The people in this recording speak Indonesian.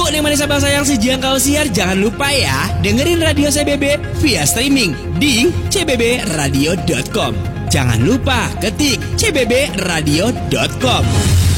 Neng Manisa Bangsa yang sejangkau siar, jangan lupa ya dengerin Radio CBB via streaming di cbbradio.com. Jangan lupa ketik cbbradio.com.